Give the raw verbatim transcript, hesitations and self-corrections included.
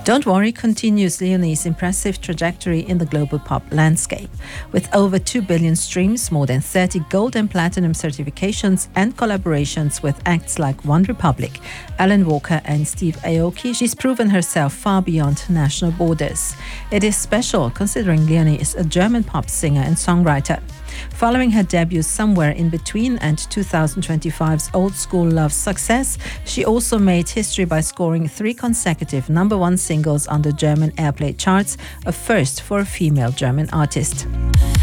Don't Worry continues Leonie's impressive trajectory in the global pop landscape. With over two billion streams, more than thirty gold and platinum certifications, and collaborations with acts like OneRepublic, Alan Walker, and Steve Aoki, she's proven herself far beyond national borders. It is special considering Leonie is a German pop singer and songwriter. Following her debut Somewhere in Between and two thousand twenty-five's Old School Love success, she also made history by scoring three consecutive number one singles on the German airplay charts, a first for a female German artist.